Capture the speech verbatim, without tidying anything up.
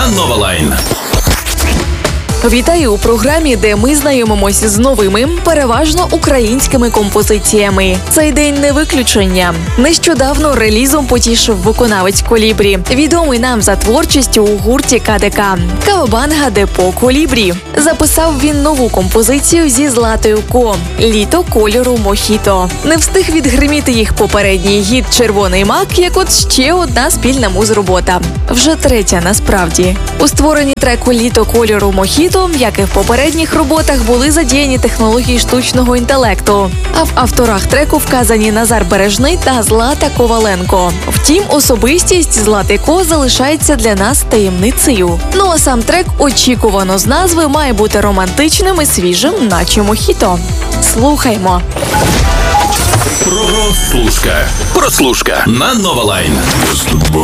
Новалайн. Вітаю у програмі, де ми знайомимося з новими, переважно українськими композиціями. Цей день не виключення. Нещодавно релізом потішив виконавець «Колібрі», відомий нам за творчістю у гурті КДК «Кавабанга Депо Колібрі». Записав він нову композицію зі Златою Ко «Літо кольору мохіто». Не встиг відгриміти їх попередній гіт «Червоний мак», як от ще одна спільна муз-робота. Вже третя насправді. У створенні треку «Літо кольору мохіто», як і в попередніх роботах, були задіяні технології штучного інтелекту. А в авторах треку вказані Назар Бережний та Злата Коваленко. Втім, особистість Злати Ко залишається для нас таємницею. Ну а сам трек, очікувано з назви, має бути романтичним і свіжим, наче мохіто. Слухаймо. Прослушка. Прослушка на Новалайн.